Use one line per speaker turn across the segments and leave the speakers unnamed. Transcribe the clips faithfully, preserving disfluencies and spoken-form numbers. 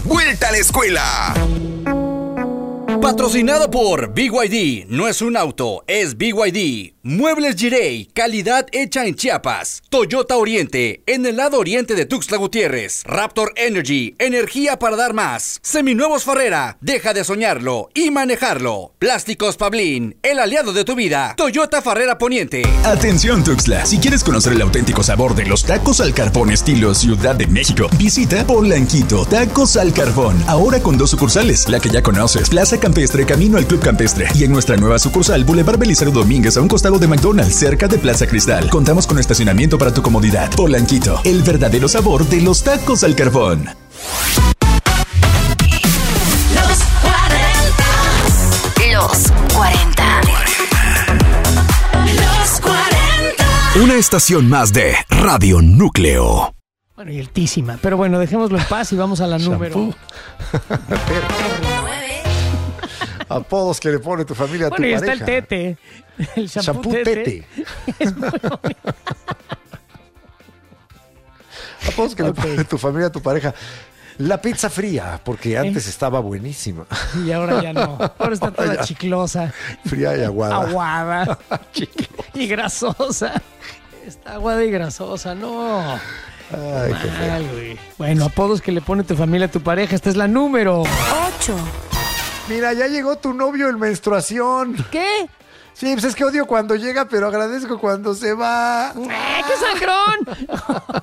vuelta a la escuela.
Patrocinado por B Y D. No es un auto, es B Y D. Muebles Girey, calidad hecha en Chiapas. Toyota Oriente, en el lado oriente de Tuxtla Gutiérrez. Raptor Energy, energía para dar más. Seminuevos Farrera, deja de soñarlo y manejarlo. Plásticos Pablín, el aliado de tu vida. Toyota Farrera Poniente.
Atención Tuxtla, si quieres conocer el auténtico sabor de los tacos al carbón estilo Ciudad de México, visita Polanquito Tacos al Carbón. Ahora con dos sucursales, la que ya conoces, Plaza Campestre, camino al Club Campestre, y en nuestra nueva sucursal, Boulevard Belisario Domínguez, a un costado de McDonald's, cerca de Plaza Cristal. Contamos con estacionamiento para tu comodidad. Polanquito, el verdadero sabor de los tacos al carbón.
Los cuarenta. Los cuarenta. Los cuarenta.
Una estación más de Radio Núcleo.
Bueno, y altísima. Pero bueno, dejémoslo en paz y vamos a la número.
Apodos que le pone tu familia a
bueno,
tu
y
pareja.
está el tete. El shampoo,
Shampoo
tete.
tete.
Es muy bonito.
Apodos que
Ok.
le pone tu familia a tu pareja. La pizza fría, porque antes
¿Eh?
estaba buenísima.
Y ahora ya no. Ahora está toda
ya.
chiclosa.
Fría y aguada.
Aguada. Y grasosa. Está aguada y grasosa. No.
Ay, qué feo.
Mal, güey. Bueno, apodos que le pone tu familia a tu pareja. Esta es la número
Ocho.
Mira, ya llegó tu novio en menstruación.
¿Qué?
Sí, pues es que odio cuando llega, pero agradezco cuando se va.
¡Eh, qué sangrón!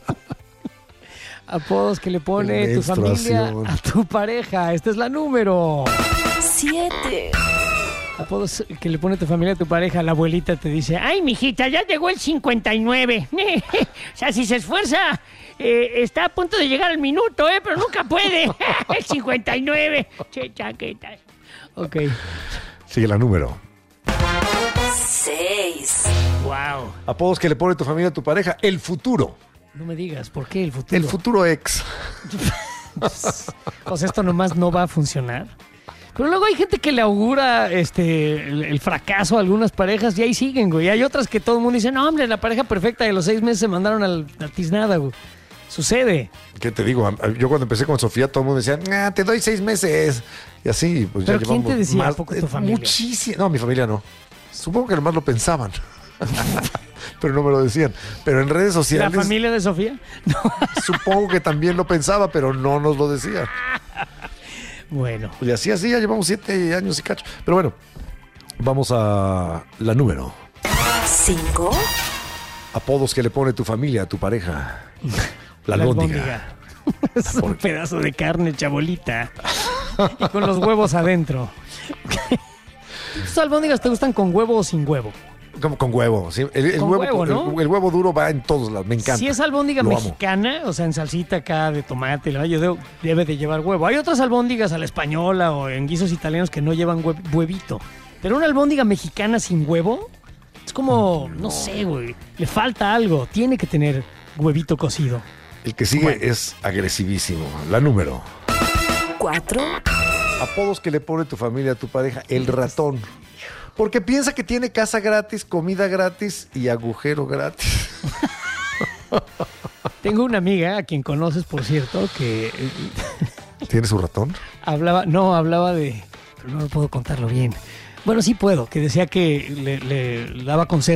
Apodos que le pone tu familia
Menstruación.
a tu pareja. Esta es la número
Siete.
Apodos que le pone tu familia a tu pareja. La abuelita te dice: ay, mijita, ya llegó el cincuenta y nueve. O sea, si se esfuerza, eh, está a punto de llegar al minuto, ¿eh? Pero nunca puede. El cincuenta y nueve. Che, chaquetas. Ok.
Sigue la número.
Seis.
Wow.
Apodos que le pone tu familia a tu pareja. El futuro.
No me digas, ¿por qué el futuro?
El futuro ex.
O sea, esto nomás no va a funcionar. Pero luego hay gente que le augura este el, el fracaso a algunas parejas y ahí siguen, güey. Hay otras que todo el mundo dice: no, hombre, la pareja perfecta de los seis meses se mandaron al, a tiznada, güey. Sucede.
¿Qué te digo? Yo cuando empecé con Sofía, todo el mundo decía, ah, te doy seis meses. Y así, pues
¿Pero
ya
quién
llevamos
te decía?
más.
¿A poco tu familia?
Muchísimo. No, mi familia no. Supongo que nomás lo pensaban. Pero no me lo decían. Pero en redes
¿La
sociales.
familia de Sofía? No.
Supongo que también lo pensaba, pero no nos lo decían.
Bueno.
Y así, así, ya llevamos siete años y cacho. Pero bueno, vamos a la número.
Cinco.
Apodos que le pone tu familia a tu pareja. La
La
albóndiga.
Es un pedazo de carne chabolita. Y con los huevos adentro. ¿Tus albóndigas te gustan con huevo o sin huevo?
Como con huevo, sí. El, el
Con
huevo,
huevo, ¿no?
el, el huevo duro va en todos lados, me encanta.
Si es albóndiga
Lo amo.
mexicana, o sea, en salsita acá de tomate, la yo debo- debe de llevar huevo. Hay otras albóndigas a la española o en guisos italianos que no llevan hue- huevito. Pero una albóndiga mexicana sin huevo es como, no, sé, güey, le falta algo. Tiene que tener huevito cocido.
El que sigue
Bueno.
es agresivísimo. La número.
Cuatro.
Apodos que le pone tu familia a tu pareja. El ratón. Porque piensa que tiene casa gratis, comida gratis y agujero gratis.
Tengo una amiga, a quien conoces, por cierto, que eh,
¿Tiene su ratón?
hablaba, no, hablaba de, pero no puedo contarlo bien. Bueno, sí puedo, que decía que le, le daba consejos